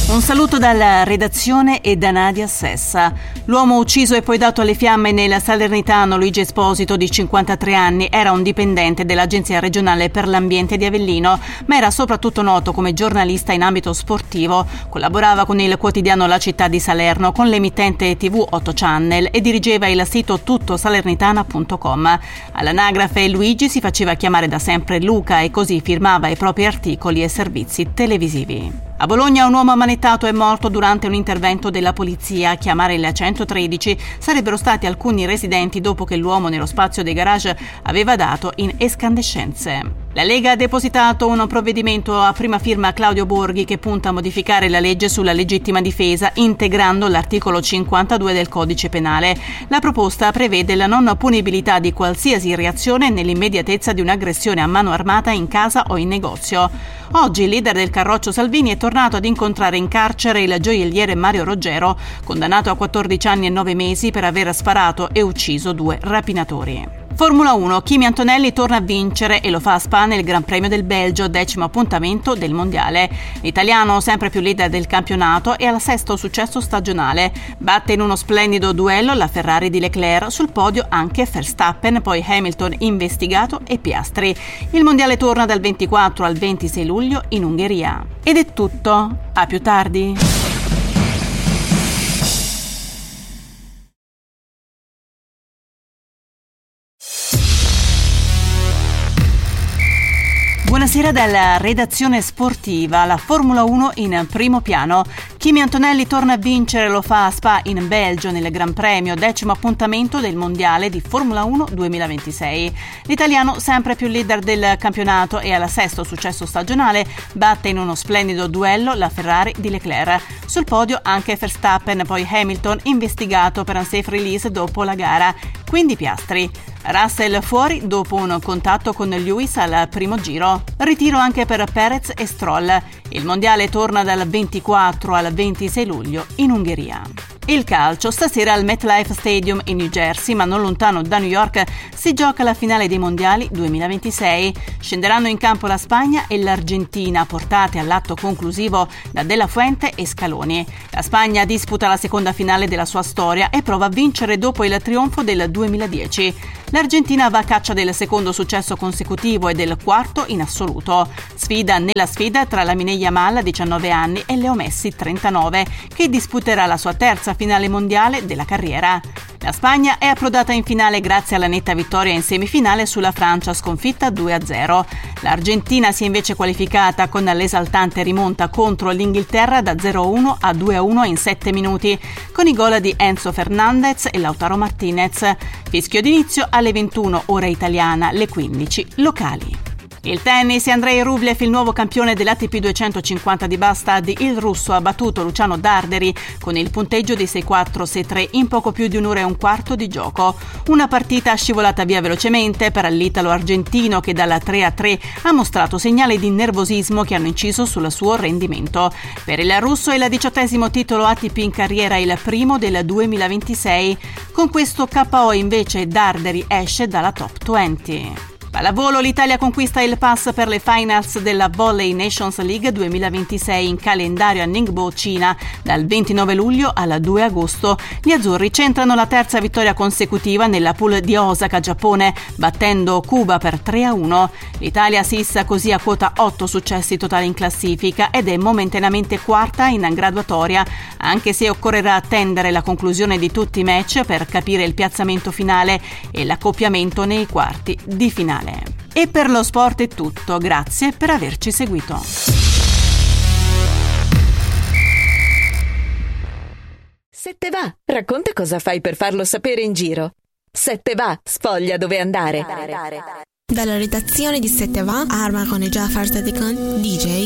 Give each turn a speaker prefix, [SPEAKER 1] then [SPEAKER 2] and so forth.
[SPEAKER 1] Un saluto dalla redazione e da Nadia Sessa. L'uomo ucciso e poi dato alle fiamme nel salernitano Luigi Esposito, di 53 anni, era un dipendente dell'Agenzia regionale per l'ambiente di Avellino, ma era soprattutto noto come giornalista in ambito sportivo. Collaborava con il quotidiano La Città di Salerno, con l'emittente TV 8 Channel e dirigeva il sito tuttosalernitana.com. All'anagrafe Luigi si faceva chiamare da sempre Luca e così firmava i propri articoli e servizi televisivi. A Bologna un uomo ammanettato è morto durante un intervento della polizia. A chiamare il 113 sarebbero stati alcuni residenti dopo che l'uomo nello spazio dei garage aveva dato in escandescenze. La Lega ha depositato un provvedimento a prima firma Claudio Borghi che punta a modificare la legge sulla legittima difesa integrando l'articolo 52 del Codice Penale. La proposta prevede la non punibilità di qualsiasi reazione nell'immediatezza di un'aggressione a mano armata in casa o in negozio. Oggi il leader del Carroccio Salvini è tornato ad incontrare in carcere il gioielliere Mario Roggero, condannato a 14 anni e 9 mesi per aver sparato e ucciso 2 rapinatori. Formula 1, Kimi Antonelli torna a vincere e lo fa a Spa nel Gran Premio del Belgio, 10° appuntamento del Mondiale. L'italiano, sempre più leader del campionato, è al 6° successo stagionale. Batte in uno splendido duello la Ferrari di Leclerc, sul podio anche Verstappen, poi Hamilton, investigato e Piastri. Il Mondiale torna dal 24 al 26 luglio in Ungheria. Ed è tutto, a più tardi. Buonasera dalla redazione sportiva. La Formula 1 in primo piano. Kimi Antonelli torna a vincere, lo fa a Spa in Belgio nel Gran Premio, 10° appuntamento del Mondiale di Formula 1 2026. L'italiano, sempre più leader del campionato e al 6° successo stagionale, batte in uno splendido duello la Ferrari di Leclerc. Sul podio anche Verstappen, poi Hamilton, investigato per unsafe release dopo la gara. Quindi Piastri. Russell fuori dopo un contatto con Lewis al primo giro. Ritiro anche per Perez e Stroll. Il mondiale torna dal 24 al 26 luglio in Ungheria. Il calcio, stasera al MetLife Stadium in New Jersey, ma non lontano da New York, si gioca la finale dei mondiali 2026. Scenderanno in campo la Spagna e l'Argentina, portate all'atto conclusivo da De La Fuente e Scaloni. La Spagna disputa la seconda finale della sua storia e prova a vincere dopo il trionfo del 2010. L'Argentina va a caccia del secondo successo consecutivo e del 4° in assoluto. Sfida nella sfida tra Lamine Yamal, 19 anni, e Leo Messi, 39, che disputerà la sua terza finale mondiale della carriera. La Spagna è approdata in finale grazie alla netta vittoria in semifinale sulla Francia, sconfitta 2-0. L'Argentina si è invece qualificata con l'esaltante rimonta contro l'Inghilterra da 0-1 a 2-1 in 7 minuti, con i gol di Enzo Fernandez e Lautaro Martinez. Fischio d'inizio alle 21 ora italiana, le 15 locali. Il tennis e Andrei Rublev, il nuovo campione dell'ATP 250 di Bastad. Il russo ha battuto Luciano Darderi con il punteggio di 6-4, 6-3 in poco più di un'ora e un quarto di gioco. Una partita scivolata via velocemente per l'italo argentino che dalla 3-3 ha mostrato segnali di nervosismo che hanno inciso sul suo rendimento. Per il russo è il 18° titolo ATP in carriera, il primo del 2026. Con questo KO invece Darderi esce dalla top 20. Pallavolo, l'Italia conquista il pass per le finals della Volley Nations League 2026 in calendario a Ningbo, Cina, dal 29 luglio al 2 agosto. Gli azzurri centrano la terza vittoria consecutiva nella pool di Osaka, Giappone, battendo Cuba per 3-1. L'Italia si issa così a quota 8 successi totali in classifica ed è momentaneamente quarta in graduatoria, anche se occorrerà attendere la conclusione di tutti i match per capire il piazzamento finale e l'accoppiamento nei quarti di finale. E per lo sport è tutto, grazie per averci seguito.
[SPEAKER 2] Se te va, racconta cosa fai per farlo sapere in giro. Se te va, sfoglia dove andare.
[SPEAKER 3] Dalla redazione di Se te va, Arma con Jafar Sadikan, DJ